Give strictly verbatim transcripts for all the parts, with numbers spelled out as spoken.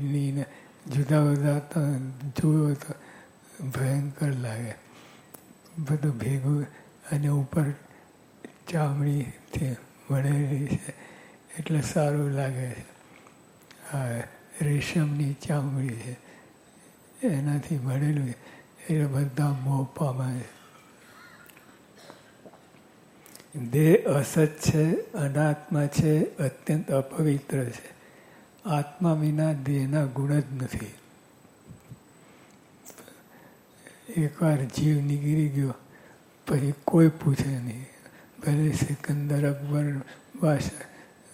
Kidney ને જુદા જુદા તો જુઓ તો ભયંકર લાગે. બધું ભેગું અને ઉપર ચામડીથી વળેલી છે એટલે સારું લાગે છે. હા, રેશમની ચામડી છે એનાથી વળેલું એટલે બધા મોહ પામે છે. દેહ અસત છે, અનાત્મા છે, અત્યંત અપવિત્ર છે. આત્મા વિના દેહના ગુણ જ નથી. એકવાર જીવ નીકળી ગયો પછી કોઈ પૂછે નહીં. ભલે સિકંદર અકબર બાદશાહ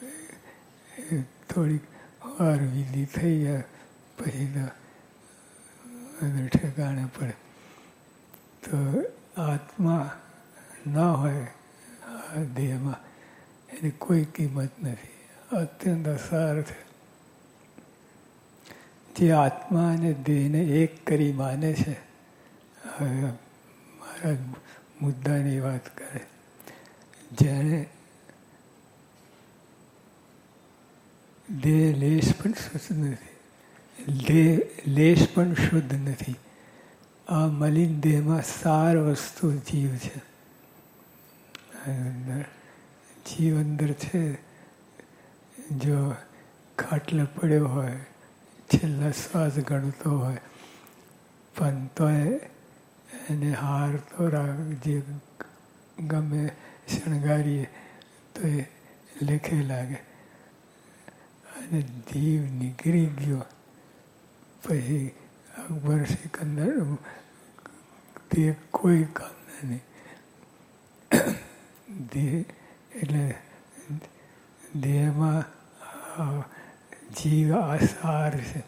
થોડીક વાર વિધિ થઈ જાય પછી તો ઠેકાણે પડે. તો આત્મા ના હોય આ દેહમાં એની કોઈ કિંમત નથી. અત્યંત અસાર છે. જે આત્મા અને દેહને એક કરી માને છે. હવે મહારાજ મુદ્દાની વાત કરે. જેને દેહ લેશ પણ શુદ્ધ નથી, દેહ લેશ પણ શુદ્ધ નથી. આ મલિન દેહમાં સાર વસ્તુ જીવ છે. અંદર જીવ અંદર છે. જો ખાટલે પડ્યો હોય, છેલ્લા શ્વાસ ગણતો હોય, પણ તોય એને હાર તો જે ગમે શણગારીએ તો એ લેખે લાગે. અને જીવ નીકળી ગયો પછી અકબર સિકંદર તે કોઈ કામના નહીં. દેહ એટલે દેહમાં જીવ આસાર છે.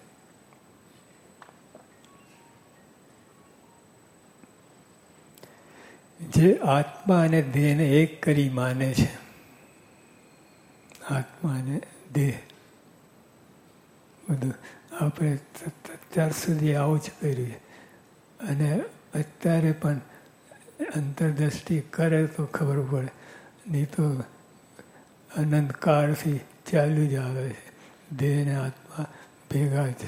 જે આત્મા અને દેહને એક કરી માને છે. આત્મા અને દેહ બધું આપણે અત્યાર સુધી આવું જ કર્યું છે. અને અત્યારે પણ અંતરદ્રષ્ટિ કરે તો ખબર પડે, નહીં તો અનંતકાળથી ચાલ્યું જ આવે છે. દેહ અને આત્મા ભેગા છે.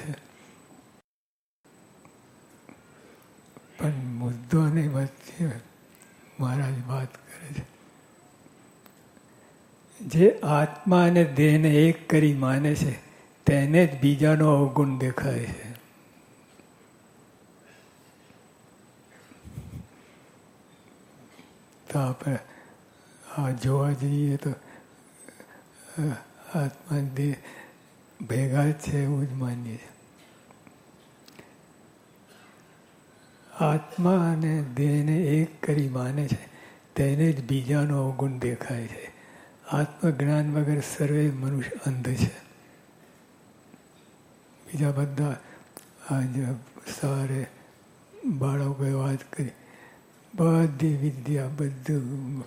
પણ મુદ્દોની વચ્ચે મહારાજ વાત કરે છે. જે આત્મા અને દેહને એક કરી માને છે તેને જ બીજાનો અવગુણ દેખાય છે. તો આપણે આ જોવા જઈએ તો આત્મા દેહ ભેગા જ છે એવું જ માનીએ છીએ. આત્મા અને દેહને એક કરી માને છે તેને જ બીજાનો અવગુણ દેખાય છે. આત્મજ્ઞાન વગર સર્વે મનુષ્ય અંધ છે. બીજા બધા આજે સવારે બાળકોએ વાત કરી, બધી વિદ્યા બધું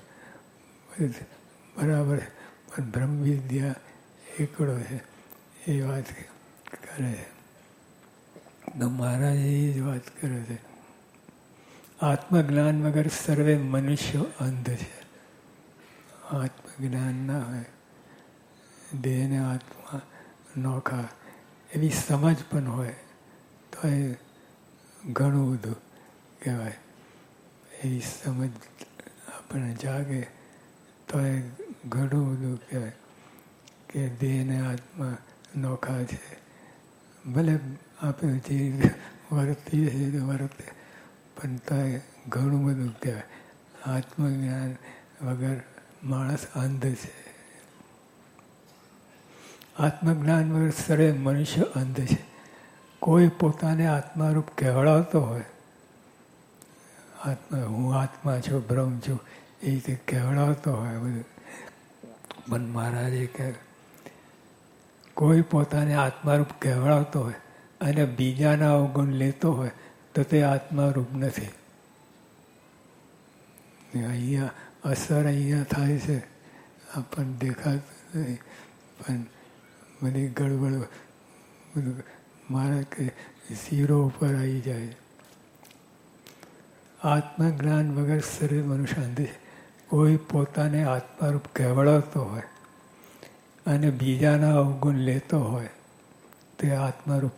બરાબર, પણ બ્રહ્મ વિદ્યા એકડો છે એ વાત કરે છે. તો મહારાજ એ જ વાત કરે છે. આત્મજ્ઞાન વગર સર્વે મનુષ્યો અંધ છે. આત્મજ્ઞાન ના હોય, દેહને આત્મા નોખા એવી સમજ પણ હોય તો એ ઘણું બધું કહેવાય. એવી સમજ આપણને જાગે તો એ ઘણું બધું કહેવાય કે દેહને આત્મા નોખા છે. ભલે આપણે જે વર્તીએ છીએ વર્તે પણ તો એ ઘણું બધું કહેવાય. આત્મજ્ઞાન વગર માણસ અંધ છે. આત્મજ્ઞાન વગર સર્વે મનુષ્ય અંધ છે. કોઈ પોતાને આત્મારૂપ કહેવડાવતો હોય, આત્મા હું આત્મા છું, બ્રહ્મ છું, એ રીતે કહેવડાવતો હોય બધું, પણ મહારાજે કહે કોઈ પોતાને આત્મારૂપ કહેવડાવતો હોય અને બીજાના અવગુણ લેતો હોય તો તે આત્મારૂપ નથી. અહીંયા અસર અહીંયા થાય છે, આપણને દેખાતું નથી, પણ બધી ગડબડ બધું મારે કે ઝીરો ઉપર આવી જાય. આત્મજ્ઞાન વગર સર્વે મનુષ્ય અંધ છે. કોઈ પોતાને આત્મારૂપ કહેવડાવતો હોય અને બીજાના અવગુણ લેતો હોય તે આત્મારૂપ